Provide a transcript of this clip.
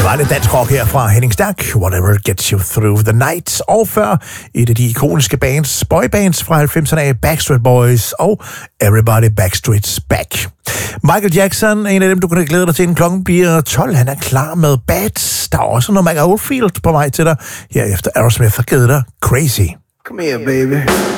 var lidt dansk rock her fra Henning Stærk, Whatever Gets You Through the Night. Og før et af de ikoniske boybands fra 90'erne af Backstreet Boys og Everybody Backstreet's Back. Michael Jackson, en af dem, du kan glæde dig til, inden klokken bliver 12. Han er klar med Bad. Der er også noget Michael Oldfield på vej til dig. Herefter Aerosmith har givet dig Crazy. Come here, baby.